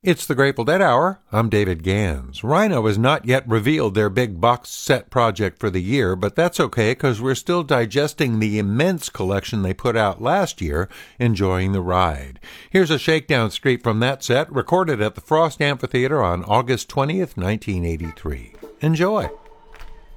It's the Grateful Dead Hour. I'm David Gans. Rhino has not yet revealed their big box set project for the year, but that's okay because we're still digesting the immense collection they put out last year, enjoying the ride. Here's a shakedown straight from that set, recorded at the Frost Amphitheater on August 20th, 1983. Enjoy.